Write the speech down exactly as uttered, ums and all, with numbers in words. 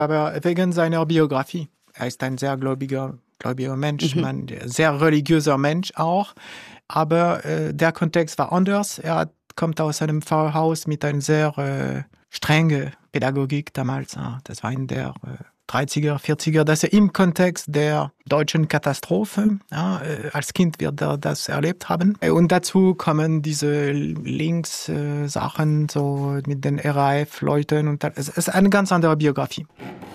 Aber wegen seiner Biografie. Er ist ein sehr gläubiger, gläubiger Mensch, Mhm. ein sehr religiöser Mensch auch. Aber äh, der Kontext war anders. Er kommt aus einem Pfarrhaus mit einer sehr äh, strenge Pädagogik damals. Ah, das war in der äh, dreißiger, vierziger, das ist im Kontext der deutschen Katastrophe. Ja, äh, als Kind wird er das erlebt haben. Äh, Und dazu kommen diese Links-Sachen, so mit den R A F-Leuten. Und das es ist eine ganz andere Biografie.